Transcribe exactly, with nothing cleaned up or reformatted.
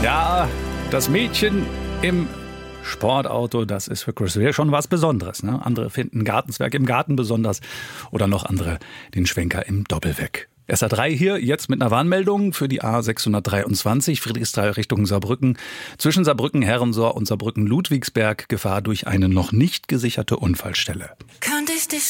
Ja, das Mädchen im Sportauto, das ist für Chris Rea schon was Besonderes. Ne? Andere finden Gartenzwerg im Garten besonders oder noch andere den Schwenker im Doppelweg. S A drei hier, jetzt mit einer Warnmeldung für die A sechshundertdreiundzwanzig, Friedrichsthal Richtung Saarbrücken. Zwischen Saarbrücken-Herrensohr und Saarbrücken-Ludwigsberg Gefahr durch eine noch nicht gesicherte Unfallstelle. Könnte ich dich